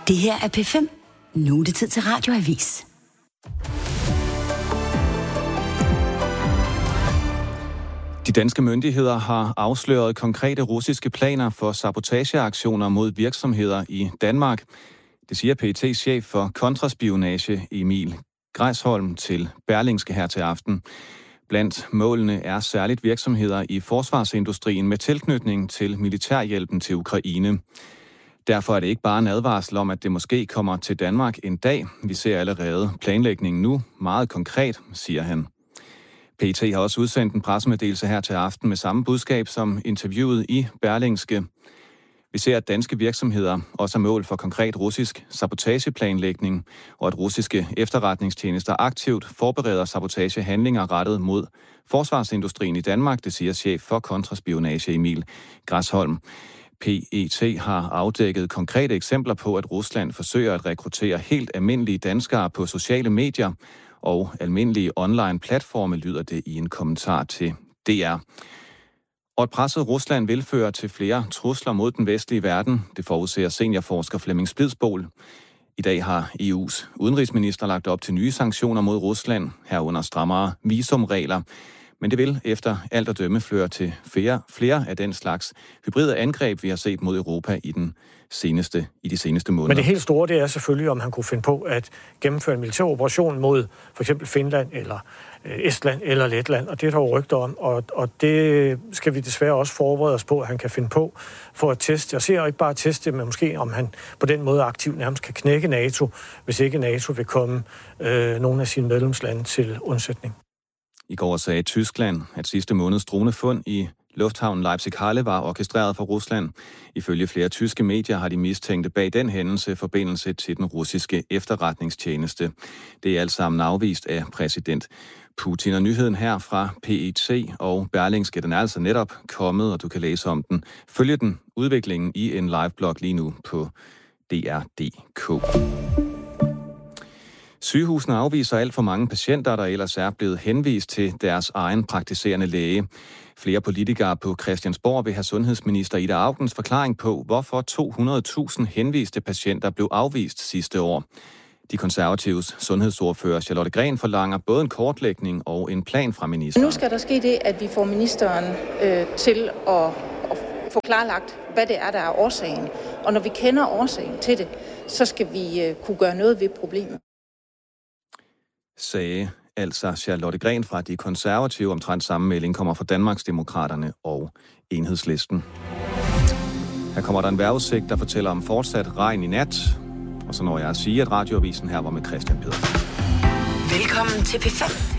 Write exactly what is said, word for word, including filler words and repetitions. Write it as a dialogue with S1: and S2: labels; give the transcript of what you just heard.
S1: Det her er P fem. Nu er det tid til Radioavis.
S2: De danske myndigheder har afsløret konkrete russiske planer for sabotageaktioner mod virksomheder i Danmark. Det siger P E T's chef for kontraspionage Emil Grejsholm til Berlingske her til aften. Blandt målene er særligt virksomheder i forsvarsindustrien med tilknytning til militærhjælpen til Ukraine. Derfor er det ikke bare en advarsel om, at det måske kommer til Danmark en dag. Vi ser allerede planlægningen nu meget konkret, siger han. P E T har også udsendt en pressemeddelelse her til aften med samme budskab som interviewet i Berlingske. Vi ser, at danske virksomheder også er mål for konkret russisk sabotageplanlægning, og at russiske efterretningstjenester aktivt forbereder sabotagehandlinger rettet mod forsvarsindustrien i Danmark, det siger chef for kontraspionage Emil Grejsholm. P E T har afdækket konkrete eksempler på, at Rusland forsøger at rekruttere helt almindelige danskere på sociale medier og almindelige online platforme, lyder det i en kommentar til D R. Og at presset Rusland vil føre til flere trusler mod den vestlige verden, det forudser seniorforsker Flemming Splidsboel. I dag har E U's udenrigsminister lagt op til nye sanktioner mod Rusland, herunder strammere visumregler. Men det vil efter alt at dømme føre til flere, flere af den slags hybride angreb, vi har set mod Europa i, den seneste, i de seneste måneder.
S3: Men det helt store, det er selvfølgelig, om han kunne finde på at gennemføre en militær operation mod for eksempel Finland eller Estland eller Letland, og det er der jo rygter om, og, og det skal vi desværre også forberede os på, at han kan finde på for at teste. Jeg ser ikke bare teste, men måske om han på den måde aktivt nærmest kan knække NATO, hvis ikke NATO vil komme øh, nogle af sine medlemslande til undsætning.
S2: I går sagde Tyskland, at sidste måneds dronefund i lufthavnen Leipzig-Halle var orkestreret fra Rusland. Ifølge flere tyske medier har de mistænkte bag den hændelse forbindelse til den russiske efterretningstjeneste. Det er alt sammen afvist af præsident Putin. Og nyheden her fra P E T og Berlingske, den er altså netop kommet, og du kan læse om den. Følge den udviklingen i en liveblog lige nu på D R punktum D K. Sygehusene afviser alt for mange patienter, der ellers er blevet henvist til deres egen praktiserende læge. Flere politikere på Christiansborg vil have sundhedsminister Ida Aukens forklaring på, hvorfor to hundrede tusind henviste patienter blev afvist sidste år. De konservatives sundhedsordfører Charlotte Gren forlanger både en kortlægning og en plan fra ministeren.
S4: Nu skal der ske det, at vi får ministeren øh, til at, at få klarlagt, hvad det er, der er årsagen. Og når vi kender årsagen til det, så skal vi øh, kunne gøre noget ved problemet.
S2: Sagde altså Charlotte Gren fra De Konservative. Omtrent samme melding kommer fra Danmarksdemokraterne og Enhedslisten. Her kommer der en vejrudsigt, der fortæller om fortsat regn i nat. Og så når jeg at sige, at Radioavisen her var med Christian Pedersen.
S1: Velkommen til P fem.